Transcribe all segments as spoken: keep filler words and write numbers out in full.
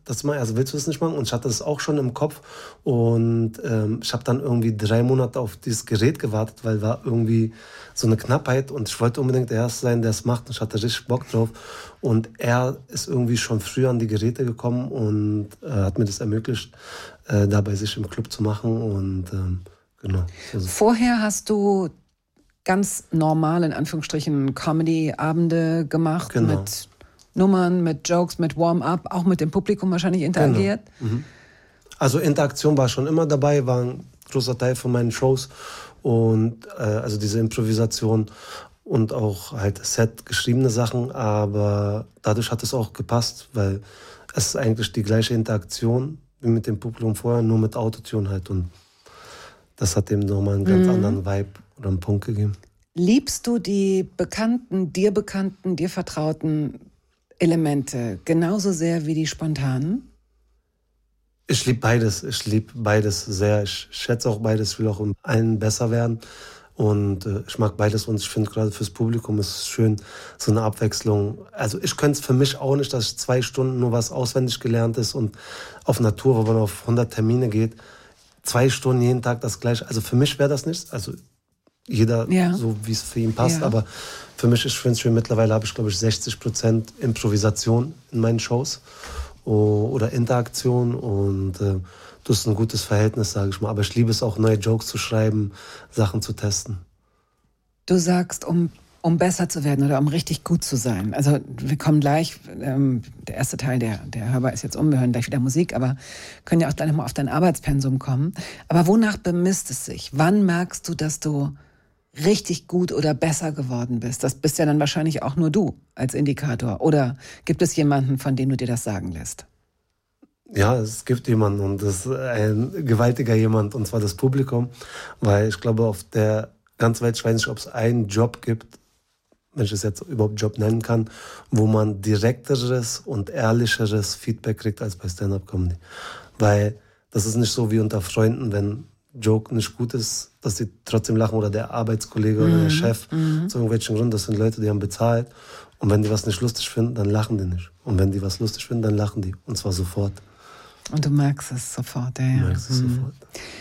das mal, also willst du das nicht machen? Und ich hatte das auch schon im Kopf. Und ähm, ich habe dann irgendwie drei Monate auf dieses Gerät gewartet, weil war irgendwie so eine Knappheit. Und ich wollte unbedingt der Erste sein, der es macht. Und ich hatte richtig Bock drauf. Und er ist irgendwie schon früher an die Geräte gekommen und äh, hat mir das ermöglicht, äh, da bei sich im Club zu machen. Und ähm, genau. Also. Vorher hast du ganz normal, in Anführungsstrichen, Comedy-Abende gemacht, genau. Mit Nummern, mit Jokes, mit Warm-up, auch mit dem Publikum wahrscheinlich interagiert? Genau. Mhm. Also Interaktion war schon immer dabei, war ein großer Teil von meinen Shows. Und äh, also diese Improvisation und auch halt Set geschriebene Sachen. Aber dadurch hat es auch gepasst, weil es ist eigentlich die gleiche Interaktion wie mit dem Publikum vorher, nur mit Autotune halt. Und das hat dem nochmal einen ganz mhm. anderen Vibe oder einen Punkt gegeben. Liebst du die bekannten, dir bekannten, dir vertrauten Elemente genauso sehr wie die spontanen? Ich liebe beides. Ich liebe beides sehr. Ich schätze auch beides. Ich will auch in allen besser werden. Und äh, ich mag beides. Und ich finde gerade fürs Publikum ist es schön, so eine Abwechslung. Also ich könnte es für mich auch nicht, dass ich zwei Stunden nur was auswendig gelernt ist und auf einer Tour, wo man auf hundert Termine geht, zwei Stunden jeden Tag das Gleiche. Also für mich wäre das nichts. Also jeder ja. so, wie es für ihn passt. Ja. Aber für mich ist es schön, mittlerweile habe ich, glaube ich, sechzig Prozent Improvisation in meinen Shows oder Interaktion. Und äh, das ist ein gutes Verhältnis, sage ich mal. Aber ich liebe es auch, neue Jokes zu schreiben, Sachen zu testen. Du sagst, um, um besser zu werden oder um richtig gut zu sein. Also wir kommen gleich, ähm, der erste Teil, der, der Hörbar ist jetzt um, wir hören gleich wieder Musik, aber können ja auch dann mal auf dein Arbeitspensum kommen. Aber wonach bemisst es sich? Wann merkst du, dass du richtig gut oder besser geworden bist? Das bist ja dann wahrscheinlich auch nur du als Indikator. Oder gibt es jemanden, von dem du dir das sagen lässt? Ja, es gibt jemanden und das ist ein gewaltiger jemand, und zwar das Publikum. Weil ich glaube, auf der ganzen Welt, ich weiß nicht, ob es einen Job gibt, wenn ich es jetzt überhaupt Job nennen kann, wo man direkteres und ehrlicheres Feedback kriegt als bei Stand-Up-Comedy. Weil das ist nicht so wie unter Freunden, wenn Joke nicht gut ist, dass sie trotzdem lachen, oder der Arbeitskollege mhm. oder der Chef, mhm. zu irgendwelchen Gründen. Das sind Leute, die haben bezahlt, und wenn die was nicht lustig finden, dann lachen die nicht. Und wenn die was lustig finden, dann lachen die, und zwar sofort. Und du merkst es sofort, ja. Du merkst es mhm. sofort.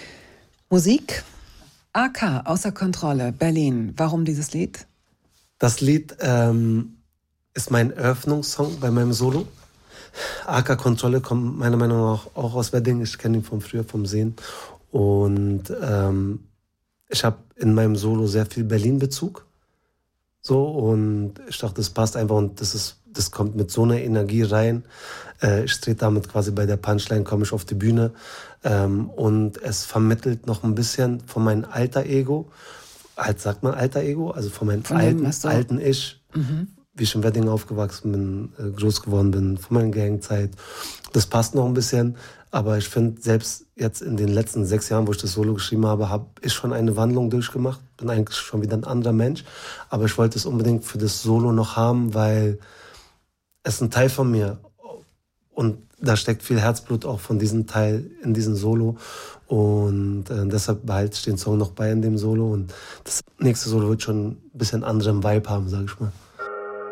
Musik, A K, Außer Kontrolle, Berlin. Warum dieses Lied? Das Lied ähm, ist mein Eröffnungssong bei meinem Solo. A K Kontrolle kommt meiner Meinung nach auch aus Wedding. Ich kenne ihn von früher, vom Sehen. Und ähm, ich habe in meinem Solo sehr viel Berlin-Bezug. So, und ich dachte, das passt einfach, und das ist, das kommt mit so einer Energie rein. Äh, ich trete damit quasi bei der Punchline, komme ich auf die Bühne. Ähm, und es vermittelt noch ein bisschen von meinem alter Ego. Halt sagt man alter Ego, also von meinem von alten, dem, alten Ich. Mhm. Wie ich in Wedding aufgewachsen bin, äh, groß geworden bin, von meiner Gangzeit. Das passt noch ein bisschen. Aber ich finde, selbst jetzt in den letzten sechs Jahren, wo ich das Solo geschrieben habe, habe ich schon eine Wandlung durchgemacht. Bin eigentlich schon wieder ein anderer Mensch. Aber ich wollte es unbedingt für das Solo noch haben, weil es ist ein Teil von mir. Und da steckt viel Herzblut auch von diesem Teil in diesem Solo. Und äh, deshalb behalte ich den Song noch bei in dem Solo. Und das nächste Solo wird schon ein bisschen anderen Vibe haben, sage ich mal.